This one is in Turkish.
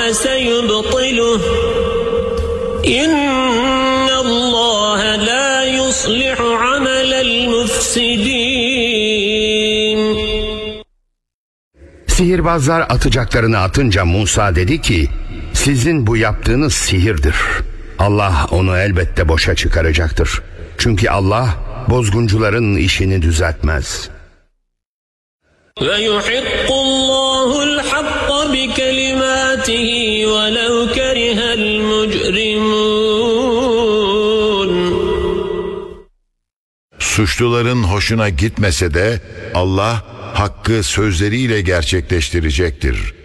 سيبطله إن الله لا يصلح عمل المفسدين. Sihirbazlar atacaklarını atınca Musa dedi ki, sizin bu yaptığınız sihirdir. Allah onu elbette boşa çıkaracaktır. Çünkü Allah bozguncuların işini düzeltmez. وَيُحِقُّ اللّٰهُ الْحَقَّ بِكَلِمَاتِهِ وَلَوْ كَرِهَ الْمُجْرِمُونَ. Suçluların hoşuna gitmese de Allah hakkı sözleriyle gerçekleştirecektir.